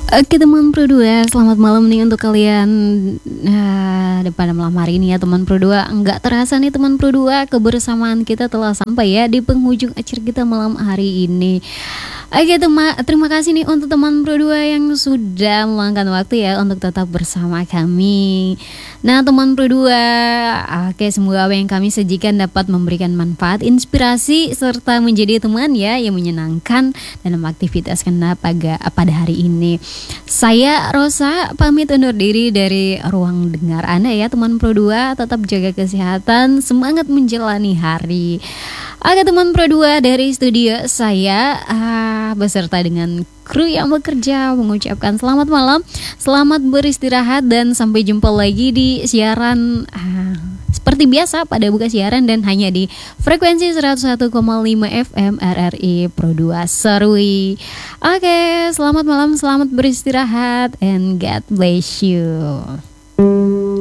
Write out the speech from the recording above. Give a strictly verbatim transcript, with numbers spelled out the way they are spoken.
Oke teman Pro dua, selamat malam nih untuk kalian uh, pada malam hari ini ya teman Pro dua. Enggak terasa nih teman Pro dua, kebersamaan kita telah sampai ya di penghujung acara kita malam hari ini. Oke teman, terima kasih nih untuk teman Pro dua yang sudah meluangkan waktu ya untuk tetap bersama kami. Nah teman Pro dua, oke semoga apa yang kami sajikan dapat memberikan manfaat, inspirasi serta menjadi teman ya yang menyenangkan dalam aktivitas Anda pada pada hari ini. Saya Rosa pamit undur diri dari ruang dengar Anda ya teman Pro dua, tetap jaga kesehatan, semangat menjalani hari. Oke teman Pro dua, dari studio saya uh, beserta dengan kru yang bekerja mengucapkan selamat malam, selamat beristirahat dan sampai jumpa lagi di siaran uh, seperti biasa pada buka siaran dan hanya di frekuensi seratus satu koma lima F M R R I Pro dua Serui. Oke, selamat malam, selamat beristirahat and God bless you.